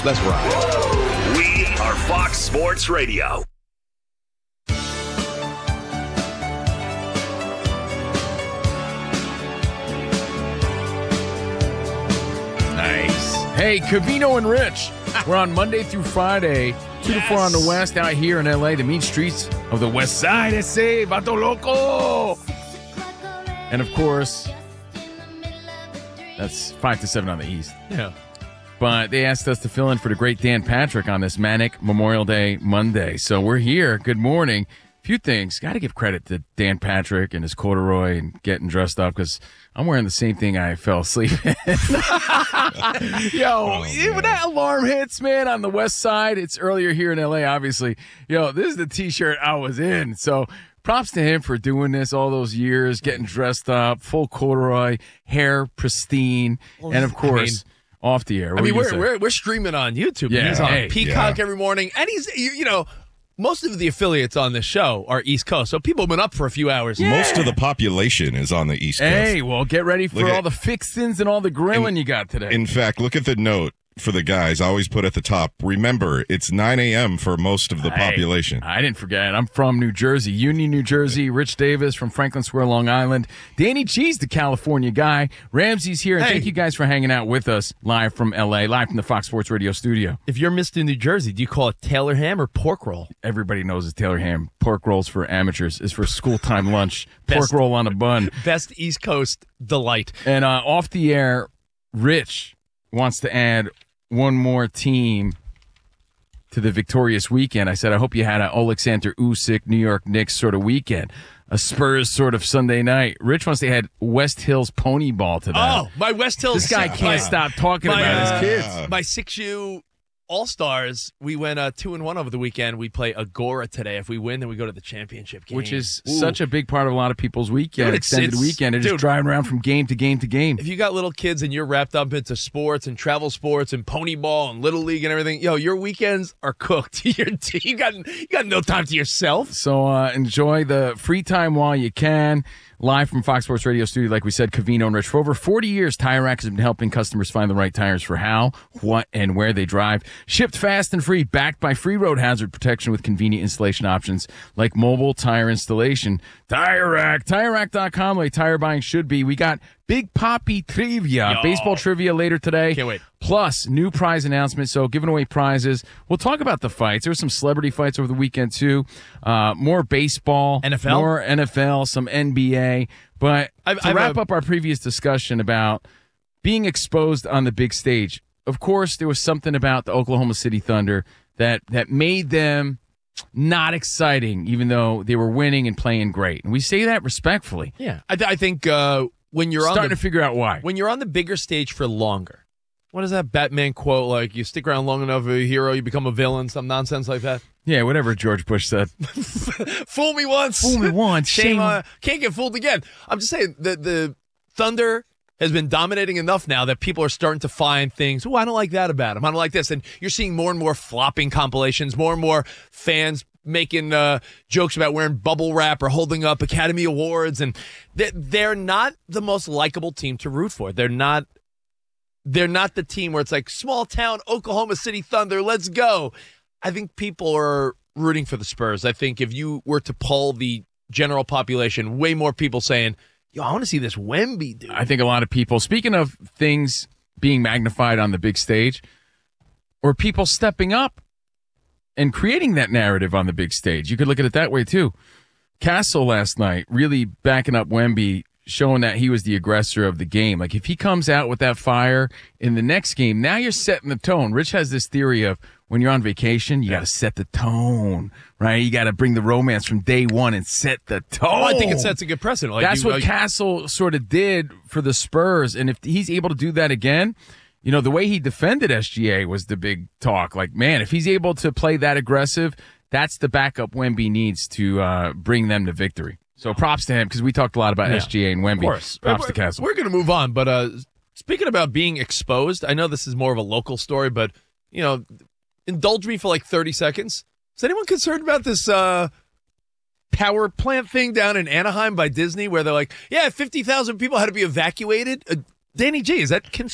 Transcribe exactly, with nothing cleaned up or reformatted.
Let's ride. We are Fox Sports Radio. Nice. Hey, Covino and Rich. We're on Monday through Friday, two yes. to four on the West, out here in L A, the mean streets of the West Side. Ese, Vato Loco. And, of course, that's five to seven on the East. Yeah. But they asked us to fill in for the great Dan Patrick on this manic Memorial Day Monday. So we're here. Good morning. Few things. Got to give credit to Dan Patrick and his corduroy and getting dressed up because I'm wearing the same thing I fell asleep in. Yo, oh, when that alarm hits, man, on the West Side, it's earlier here in L A, obviously. Yo, this is the T-shirt I was in. So props to him for doing this all those years, getting dressed up, full corduroy, hair pristine, well, and, of course, I mean, off the air. What I mean, we're, we're we're streaming on YouTube. Yeah, he's on hey, Peacock yeah. every morning, and he's, you, you know, most of the affiliates on this show are East Coast, so people have been up for a few hours. Yeah. Most of the population is on the East Coast. Hey, well, get ready for look all at, the fixins and all the grilling in, you got today. In fact, look at the note for the guys. I always put at the top, remember, it's nine a.m. for most of the I, population. I didn't forget. I'm from New Jersey, Union, New Jersey. Rich Davis from Franklin Square, Long Island. Danny G's the California guy. Ramsey's here. And hey. thank you guys for hanging out with us live from L A, live from the Fox Sports Radio studio. If you're Mister New Jersey, do you call it Taylor ham or pork roll? Everybody knows it's Taylor ham. Pork rolls for amateurs is for school time lunch. Pork Best, roll on a bun. Best East Coast delight. And uh, off the air, Rich wants to add one more team to the victorious weekend. I said, I hope you had an Oleksandr Usyk, New York Knicks sort of weekend, a Spurs sort of Sunday night. Rich wants to add West Hills pony ball to that. Oh, my West Hills. This guy can't my, stop talking my, about uh, his kids. My six U All-Stars, we went uh, two and one over the weekend. We play Agora today. If we win, then we go to the championship game. Which is Ooh. such a big part of a lot of people's weekend, Dude, it's, extended it's, weekend. They're dude, just driving around from game to game to game. If you got little kids and you're wrapped up into sports and travel sports and pony ball and Little League and everything, yo, your weekends are cooked. You're, you got you got no time to yourself. So uh, enjoy the free time while you can. Live from Fox Sports Radio studio, like we said, Covino and Rich. For over forty years, Tire Rack has been helping customers find the right tires for how, what, and where they drive. Shipped fast and free, backed by free road hazard protection with convenient installation options like mobile tire installation. Tire Rack, Tire Rack dot com, like tire buying should be. We got Big Poppy Trivia, Yo. baseball trivia later today. Can't wait. Plus, new prize announcements, so giving away prizes. We'll talk about the fights. There were some celebrity fights over the weekend, too. Uh, more baseball. N F L? More N F L, some N B A. But I've, to I've wrap a, up our previous discussion about being exposed on the big stage, of course, there was something about the Oklahoma City Thunder that, that made them not exciting, even though they were winning and playing great. And we say that respectfully. Yeah. I, th- I think uh, when you're Starting on the, to figure out why. When you're on the bigger stage for longer, what is that Batman quote? Like, you stick around long enough, a hero, you become a villain, some nonsense like that? Yeah, whatever George Bush said. Fool me once. Fool me once. Shame, Shame. uh, can't get fooled again. I'm just saying, the, the Thunder has been dominating enough now that people are starting to find things, oh, I don't like that about him. I don't like this. And you're seeing more and more flopping compilations, more and more fans making uh, jokes about wearing bubble wrap or holding up Academy Awards. And they're, they're not the most likable team to root for. They're not They're not the team where it's like, small town Oklahoma City Thunder, let's go. I think people are rooting for the Spurs. I think if you were to poll the general population, way more people saying, yo, I want to see this Wemby dude. I think a lot of people, speaking of things being magnified on the big stage, or people stepping up and creating that narrative on the big stage. You could look at it that way, too. Castle last night really backing up Wemby, showing that he was the aggressor of the game. Like, if he comes out with that fire in the next game, now you're setting the tone. Rich has this theory of when you're on vacation, you got to set the tone, right? You got to bring the romance from day one and set the tone. Well, I think it sets a good precedent. Like, That's you, what like, Castle sort of did for the Spurs. And if he's able to do that again, you know, the way he defended S G A was the big talk. Like, man, if he's able to play that aggressive, that's the backup Wemby needs to uh, bring them to victory. So props to him, because we talked a lot about yeah. S G A and Wemby. Of course. Props we're, to Castle. We're going to move on, but uh, speaking about being exposed, I know this is more of a local story, but, you know, indulge me for like thirty seconds. Is anyone concerned about this uh, power plant thing down in Anaheim by Disney where they're like, yeah, fifty thousand people had to be evacuated? Uh, Danny G, is that